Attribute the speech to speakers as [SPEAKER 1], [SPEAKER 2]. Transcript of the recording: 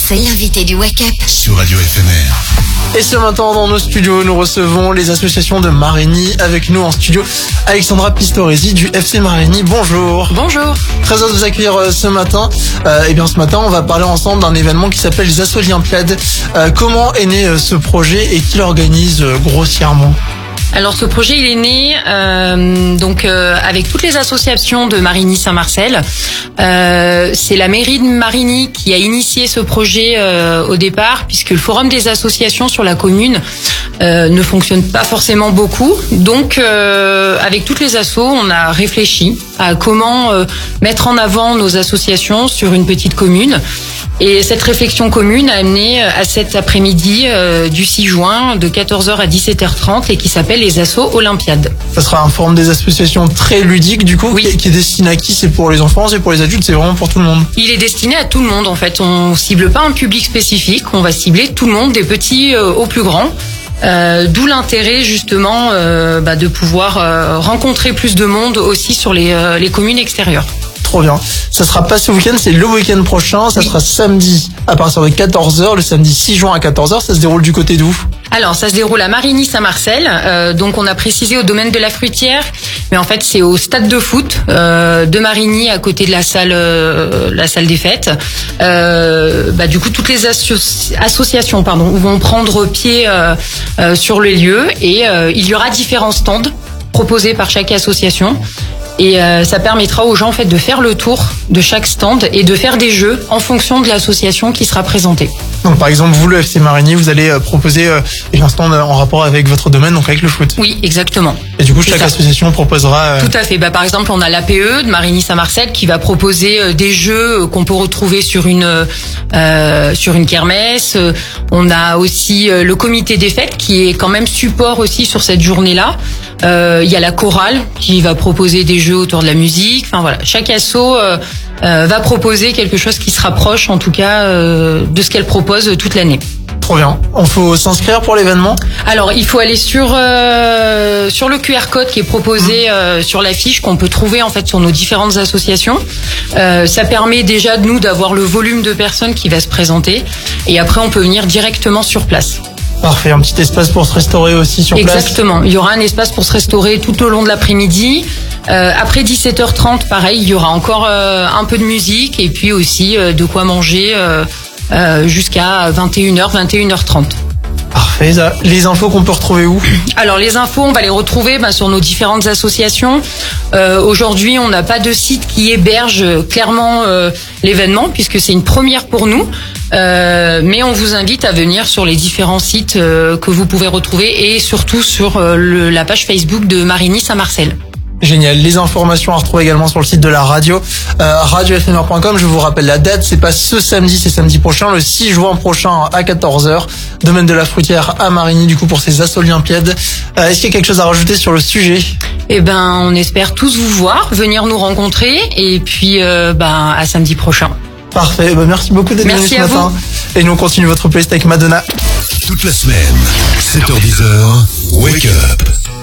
[SPEAKER 1] L'invité du Wake Up
[SPEAKER 2] sur Radio FMR.
[SPEAKER 3] Et ce matin, dans nos studios, nous recevons les associations de Marigny. Avec nous en studio, Alexandra Pistoresi du FC Marigny. Bonjour.
[SPEAKER 4] Bonjour.
[SPEAKER 3] Très heureux de vous accueillir ce matin. Ce matin, on va parler ensemble d'un événement qui s'appelle les Assolympiades. Comment est né ce projet et qui l'organise grossièrement ?
[SPEAKER 4] Alors ce projet il est né avec toutes les associations de Marigny-Saint-Marcel. C'est la mairie de Marigny qui a initié ce projet au départ, puisque le forum des associations sur la commune ne fonctionne pas forcément beaucoup. Donc avec toutes les assos, on a réfléchi à comment mettre en avant nos associations sur une petite commune. Et cette réflexion commune a amené à cet après-midi du 6 juin de 14h à 17h30 et qui s'appelle les Assos Olympiades.
[SPEAKER 3] Ça sera un forum des associations très ludique du coup,
[SPEAKER 4] oui.
[SPEAKER 3] qui est destiné à qui ? C'est pour les enfants, c'est pour les adultes, c'est vraiment pour tout le monde ?
[SPEAKER 4] Il est destiné à tout le monde en fait. On cible pas un public spécifique, on va cibler tout le monde, des petits aux plus grands. D'où l'intérêt justement de pouvoir rencontrer plus de monde aussi sur les communes extérieures.
[SPEAKER 3] Trop bien. Ça sera pas ce week-end, c'est le week-end prochain. Ça sera samedi à partir de 14h, le samedi 6 juin à 14h. Ça se déroule du côté d'où ?
[SPEAKER 4] Alors, ça se déroule à Marigny-Saint-Marcel. Donc, on a précisé au domaine de la Fruitière. Mais en fait, c'est au stade de foot de Marigny, à côté de la salle des fêtes. Du coup, toutes les associations vont prendre pied sur le lieu. Et il y aura différents stands proposés par chaque association. Et ça permettra aux gens en fait de faire le tour de chaque stand et de faire des jeux en fonction de l'association qui sera présentée.
[SPEAKER 3] Donc par exemple, vous, le FC Marigny, vous allez proposer un stand en rapport avec votre domaine, donc avec le foot.
[SPEAKER 4] Oui, exactement.
[SPEAKER 3] Et du coup, chaque association proposera...
[SPEAKER 4] Tout à fait. Par exemple, on a l'APE de Marigny-Saint-Marcel qui va proposer des jeux qu'on peut retrouver sur une kermesse. On a aussi le comité des fêtes qui est quand même support aussi sur cette journée-là. Il y a la chorale qui va proposer des jeux autour de la musique. Enfin voilà, chaque asso va proposer quelque chose qui se rapproche en tout cas de ce qu'elle propose toute l'année.
[SPEAKER 3] Trop bien. On faut s'inscrire pour l'événement ?
[SPEAKER 4] Alors, il faut aller sur le QR code qui est proposé sur l'affiche qu'on peut trouver en fait sur nos différentes associations. Ça permet déjà de nous d'avoir le volume de personnes qui va se présenter et après on peut venir directement sur place.
[SPEAKER 3] Parfait, un petit espace pour se restaurer aussi sur place.
[SPEAKER 4] Exactement, il y aura un espace pour se restaurer tout au long de l'après-midi. Après 17h30, pareil, il y aura encore un peu de musique et puis aussi de quoi manger jusqu'à 21h, 21h30.
[SPEAKER 3] Parfait, ça. Les infos qu'on peut retrouver où ?
[SPEAKER 4] Alors les infos, on va les retrouver sur nos différentes associations. Aujourd'hui, on n'a pas de site qui héberge clairement l'événement puisque c'est une première pour nous. Mais on vous invite à venir sur les différents sites que vous pouvez retrouver et surtout sur la page Facebook de Marigny-Saint-Marcel.
[SPEAKER 3] Génial. Les informations à retrouver également sur le site de la radio, radiofmr.com. Je vous rappelle la date, c'est pas ce samedi, c'est samedi prochain, le 6 juin prochain à 14h. Domaine de la Fruitière à Marigny, du coup, pour ces Assolympiades. Est-ce qu'il y a quelque chose à rajouter sur le sujet ?
[SPEAKER 4] On espère tous vous voir, venir nous rencontrer et puis à samedi prochain.
[SPEAKER 3] Parfait. Merci beaucoup d'être venu ce matin. Et nous on continue votre playlist avec Madonna.
[SPEAKER 2] Toute la semaine, 7h-10h, Wake Up